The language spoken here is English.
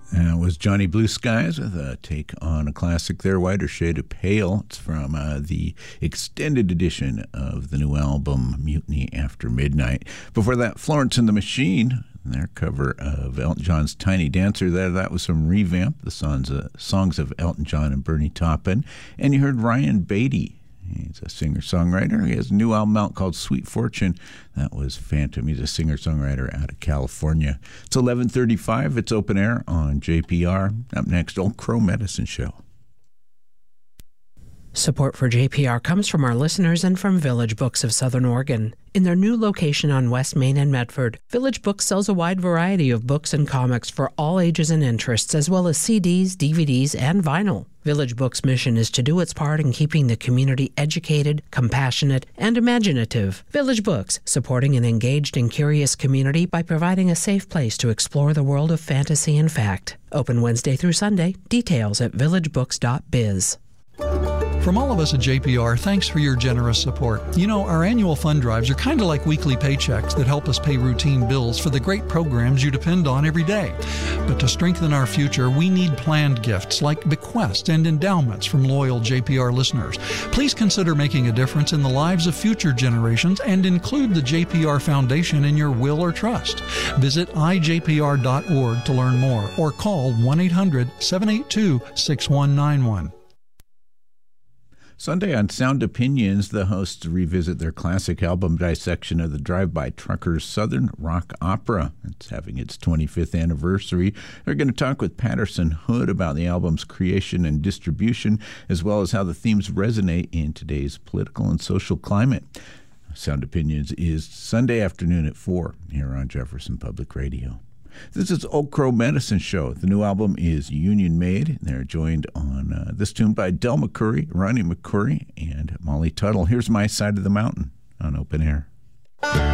That was Johnny Blue Skies with a take on a classic there, Whiter Shade of Pale. It's from the extended edition of the new album, Mutiny After Midnight. Before that, Florence and the Machine, their cover of Elton John's Tiny Dancer. That was some revamp, the songs of Elton John and Bernie Taupin. And you heard Ryan Beatty. He's a singer-songwriter. He has a new album out called Sweet Fortune. That was Phantom. He's a singer-songwriter out of California. It's 11:35. It's open air on JPR. Up next, Old Crow Medicine Show. Support for JPR comes from our listeners and from Village Books of Southern Oregon. In their new location on West Main and Medford, Village Books sells a wide variety of books and comics for all ages and interests, as well as CDs, DVDs, and vinyl. Village Books' mission is to do its part in keeping the community educated, compassionate, and imaginative. Village Books, supporting an engaged and curious community by providing a safe place to explore the world of fantasy and fact. Open Wednesday through Sunday. Details at villagebooks.biz. From all of us at JPR, thanks for your generous support. You know, our annual fund drives are kind of like weekly paychecks that help us pay routine bills for the great programs you depend on every day. But to strengthen our future, we need planned gifts like bequests and endowments from loyal JPR listeners. Please consider making a difference in the lives of future generations and include the JPR Foundation in your will or trust. Visit ijpr.org to learn more or call 1-800-782-6191. Sunday on Sound Opinions, the hosts revisit their classic album dissection of the Drive-By Truckers Southern Rock Opera. It's having its 25th anniversary. They're going to talk with Patterson Hood about the album's creation and distribution, as well as how the themes resonate in today's political and social climate. Sound Opinions is Sunday afternoon at 4 here on Jefferson Public Radio. This is Old Crow Medicine Show. The new album is Union Made. They're joined on this tune by Del McCoury, Ronnie McCoury, and Molly Tuttle. Here's My Side of the Mountain on Open Air.